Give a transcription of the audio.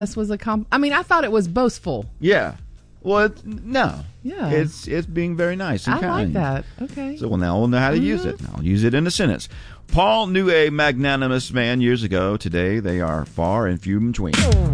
This was I mean, I thought it was boastful. Yeah. Well, no. Yeah. It's being very nice and I kind. like that. Okay. So, well, now we'll know how to use it. I'll use it in a sentence. Paul knew a magnanimous man years ago. Today, they are far and few between.